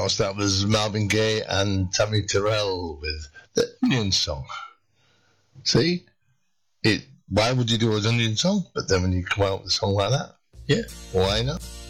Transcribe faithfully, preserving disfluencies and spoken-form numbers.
That was Marvin Gaye and Tammy Terrell with the Onion Song. See? It. Why would you do an Onion Song? But then when you come out with a song like that, yeah, why not?